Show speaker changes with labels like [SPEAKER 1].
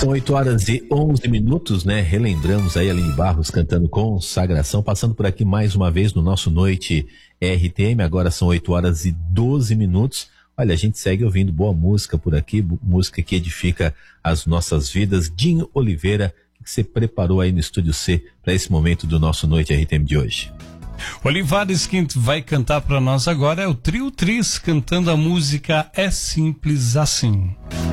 [SPEAKER 1] São 8h11, né? Relembramos aí a Aline Barros cantando Consagração, passando por aqui mais uma vez no nosso Noite RTM. Agora são 8h12. Olha, a gente segue ouvindo boa música por aqui, música que edifica as nossas vidas. Dinho Oliveira, o que você preparou aí no Estúdio C para esse momento do nosso Noite RTM de hoje?
[SPEAKER 2] Olivares, quem vai cantar para nós agora é o Trio Tris, cantando a música É Simples Assim.